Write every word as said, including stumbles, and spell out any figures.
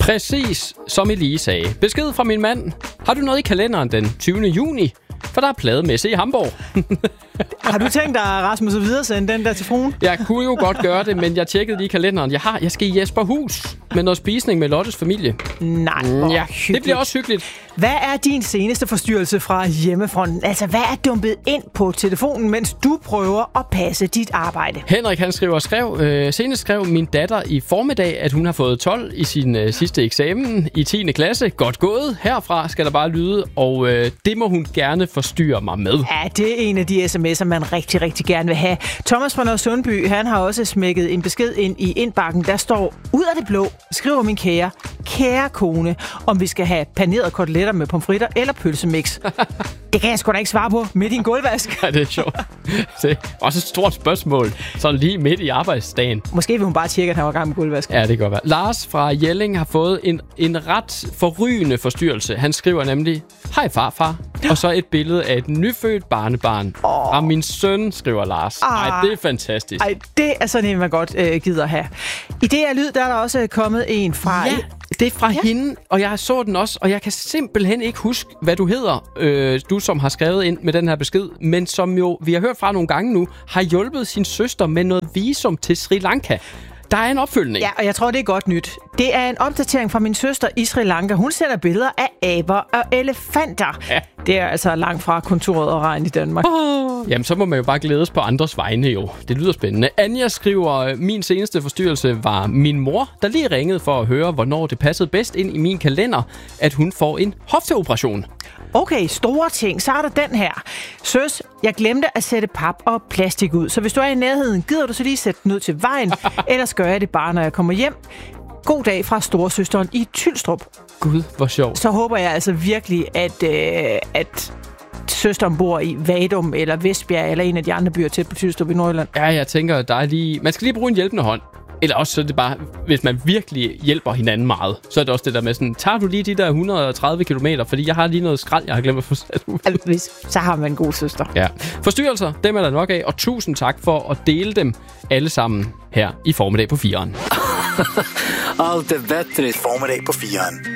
Præcis som Elie sagde. Besked fra min mand. Har du noget i kalenderen den tyvende juni? For der er plademesse i Hamburg. Har du tænkt dig, Rasmus, at videresende den der til fruen? Jeg kunne jo godt gøre det, men jeg tjekkede lige kalenderen. Jeg har, jeg skal i Jesperhus med noget spisning med Lottes familie. Nej, hvor ja, hyggeligt. Det bliver også hyggeligt. Hvad er din seneste forstyrrelse fra hjemmefronten? Altså, hvad er dumpet ind på telefonen, mens du prøver at passe dit arbejde? Henrik, han skriver og skrev, øh, senest skrev min datter i formiddag, at hun har fået tolv i sin øh, sidste eksamen i tiende klasse. Godt gået. Herfra skal der bare lyde, og øh, det må hun gerne forstyrre mig med. Ja, det er en af de sms'er, man rigtig, rigtig gerne vil have. Thomas fra Nørresundby, han har også smækket en besked ind i indbakken. Der står, ud af det blå, skriver min kære, kære kone, om vi skal have panerede koteletter med pomfritter eller pølsemix. Det kan jeg sgu da ikke svare på midt i en gulvvask. Ja, det er sjovt. Det er også et stort spørgsmål, sådan lige midt i arbejdsdagen. Måske vil hun bare tjekke, at han var i gang med gulvvask. Ja, det kan godt være. Lars fra Jelling har fået en, en ret forrygende forstyrrelse. Han skriver nemlig, hej farfar, og så et billede af et nyfødt barnebarn. Oh. Fra min søn, skriver Lars. Ej, Ah. det er fantastisk. Ej, det er sådan en, man godt øh, gider have. I det her lyd, der er der også kommet en fra... Ja, det er fra ja. hende, og jeg så den også, og jeg kan simpelthen ikke huske, hvad du hedder, øh, du som har skrevet ind med den her besked, men som jo, vi har hørt fra nogle gange nu, har hjulpet sin søster med noget visum til Sri Lanka. Der er en opfølgning. Ja, og jeg tror, det er godt nyt. Det er en opdatering fra min søster i Sri Lanka. Hun sender billeder af aber og elefanter. Ja. Det er altså langt fra kontoret og regn i Danmark. Oh. Jamen, så må man jo bare glædes på andres vegne jo. Det lyder spændende. Anja skriver, min seneste forstyrrelse var min mor, der lige ringede for at høre, hvornår det passede bedst ind i min kalender, at hun får en hofteoperation. Okay, store ting. Så er der den her. Søs, jeg glemte at sætte pap og plastik ud. Så hvis du er i nærheden, gider du så lige sætte den ud til vejen, ellers gør jeg det bare, når jeg kommer hjem. God dag fra storesøsteren i Tylstrup. Gud, hvor sjovt. Så håber jeg altså virkelig, at, øh, at søsteren bor i Vadum eller Vestbjerg eller en af de andre byer tæt på Tylstrup i Nordjylland. Ja, jeg tænker, der er lige... Man skal lige bruge en hjælpende hånd. Eller også så er det bare, hvis man virkelig hjælper hinanden meget, så er det også det der med sådan, tager du lige de der et hundrede og tredive kilometer, fordi jeg har lige noget skrald, jeg har glemt at få sat ud. Altså, så har man en god søster. Ja. Forstyrrelser, dem er der nok af, og tusind tak for at dele dem alle sammen her i Formiddag på fireren. Allt är bättre i Formiddag på fireren.